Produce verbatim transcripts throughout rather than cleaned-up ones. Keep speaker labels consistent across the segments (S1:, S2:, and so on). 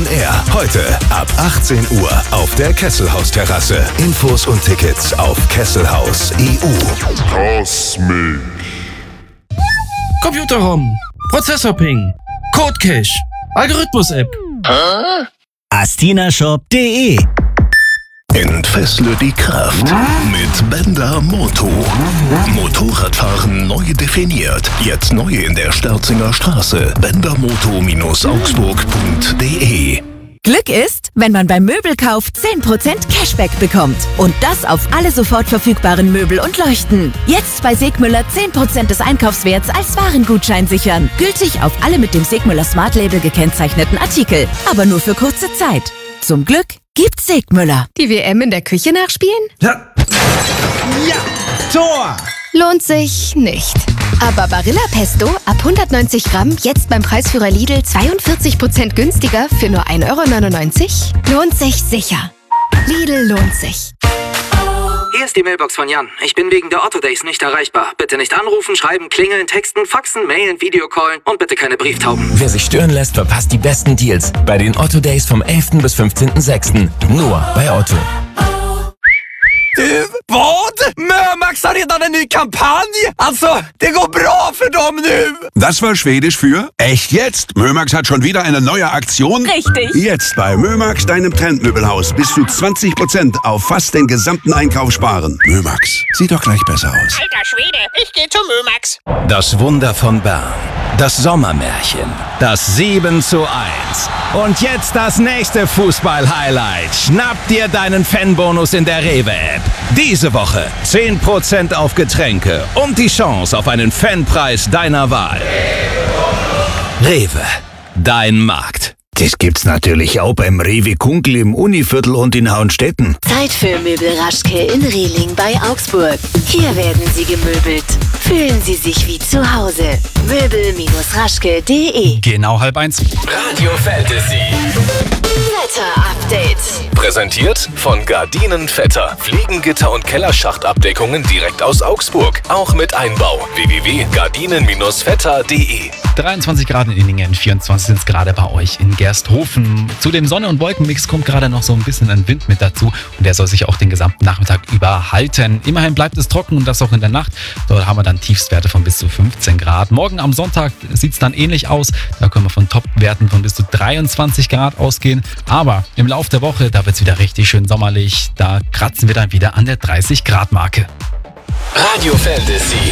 S1: on Air. Heute ab achtzehn Uhr auf der Kesselhaus-Terrasse. Infos und Tickets auf kesselhaus punkt e u.
S2: Cosmic.
S3: Computer-Home, Prozessor-Ping, Code-Cache, Algorithmus-App.
S4: Hä? astinashop punkt de.
S1: Entfessle die Kraft mit Benda Moto. Motorradfahren neu definiert. Jetzt neu in der Sterzinger Straße. benda moto augsburg punkt de.
S5: Glück ist, wenn man beim Möbelkauf zehn Prozent Cashback bekommt. Und das auf alle sofort verfügbaren Möbel und Leuchten. Jetzt bei Segmüller zehn Prozent des Einkaufswerts als Warengutschein sichern. Gültig auf alle mit dem Segmüller Smart Label gekennzeichneten Artikel. Aber nur für kurze Zeit. Zum Glück gibt's Segmüller.
S6: Die W M in der Küche nachspielen?
S7: Ja. Ja, Tor!
S6: Lohnt sich nicht. Aber Barilla Pesto ab hundertneunzig Gramm jetzt beim Preisführer Lidl zweiundvierzig Prozent günstiger für nur ein Euro neunundneunzig? Lohnt sich sicher. Lidl lohnt sich.
S8: Hier ist die Mailbox von Jan. Ich bin wegen der Otto Days nicht erreichbar. Bitte nicht anrufen, schreiben, klingeln, texten, faxen, mailen, Videocallen und bitte keine Brieftauben.
S9: Wer sich stören lässt, verpasst die besten Deals bei den Otto Days vom elften bis fünfzehnten sechsten Nur bei Otto.
S7: Du, vad? Mömax har redan en ny kampanj! Alltså, det går bra för dem nu!
S10: Das war Schwedisch für echt jetzt. Mömax hat schon wieder eine neue Aktion.
S5: Richtig.
S10: Jetzt bei Mömax, deinem Trendmöbelhaus, bis zu zwanzig Prozent auf fast den gesamten Einkauf sparen. Mömax, sieht doch gleich besser aus.
S11: Alter Schwede, ich geh zu Mömax.
S9: Das Wunder von Bern. Das Sommermärchen. Das sieben zu eins. Und jetzt das nächste Fußball-Highlight. Schnapp dir deinen Fanbonus in der Rewe-App. Diese Woche zehn Prozent auf Getränke und die Chance auf einen Fanpreis deiner Wahl. Rewe, dein Markt.
S4: Das gibt's natürlich auch beim Rewe Kunkel im Univiertel und in Hauenstetten.
S5: Zeit für Möbel Raschke in Rehling bei Augsburg. Hier werden Sie gemöbelt. Fühlen Sie sich wie zu Hause. möbel Raschke punkt de.
S3: Genau halb eins.
S9: Radio Fantasy.
S5: Wetter-Update.
S9: Präsentiert von Gardinen Vetter. Fliegengitter und Kellerschachtabdeckungen direkt aus Augsburg. Auch mit Einbau. w w w punkt gardinen vetter punkt de.
S3: dreiundzwanzig Grad in Inningen, vierundzwanzig sind es gerade bei euch in Gersthofen. Zu dem Sonne- und Wolkenmix kommt gerade noch so ein bisschen ein Wind mit dazu und der soll sich auch den gesamten Nachmittag über halten. Immerhin bleibt es trocken und das auch in der Nacht. Dort haben wir dann Tiefstwerte von bis zu fünfzehn Grad. Morgen am Sonntag sieht es dann ähnlich aus. Da können wir von Topwerten von bis zu dreiundzwanzig Grad ausgehen. Aber im Laufe der Woche, da wird es wieder richtig schön sommerlich. Da kratzen wir dann wieder an der dreißig Grad Marke.
S9: Radio Fantasy.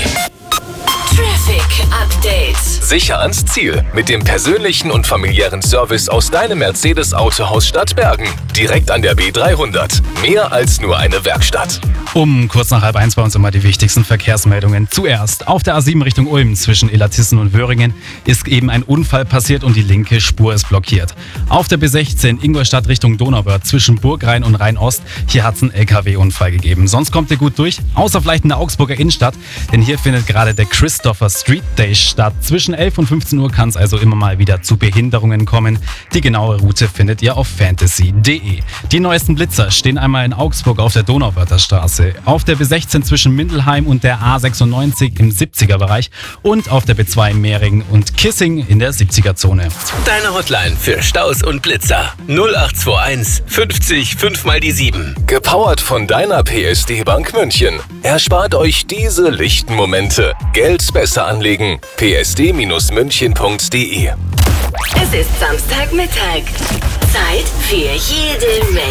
S5: Traffic Update.
S9: Sicher ans Ziel mit dem persönlichen und familiären Service aus deinem Mercedes-Autohaus Stadtbergen. Direkt an der B dreihundert. Mehr als nur eine Werkstatt.
S3: Um kurz nach halb eins bei uns immer die wichtigsten Verkehrsmeldungen. Zuerst auf der A sieben Richtung Ulm zwischen Illertissen und Wöhringen ist eben ein Unfall passiert und die linke Spur ist blockiert. Auf der B sechzehn Ingolstadt Richtung Donauwörth zwischen Burgrhein und Rhein-Ost, hier hat es einen L K W-Unfall gegeben. Sonst kommt ihr gut durch, außer vielleicht in der Augsburger Innenstadt, denn hier findet gerade der Christopher Street Day statt. Zwischen elf und fünfzehn Uhr kann es also immer mal wieder zu Behinderungen kommen. Die genaue Route findet ihr auf fantasy punkt de. Die neuesten Blitzer stehen einmal in Augsburg auf der Donauwörther Straße, auf der B sechzehn zwischen Mindelheim und der A sechsundneunzig im siebziger Bereich und auf der B zwei Mehringen und Kissing in der siebziger Zone.
S9: Deine Hotline für Staus und Blitzer. null acht zwei eins fünfzig fünf mal die sieben. Gepowert von deiner P S D Bank München. Erspart euch diese lichten Momente. Geld besser anlegen. p s d münchen punkt de.
S5: Es ist Samstagmittag. Zeit für jede Menge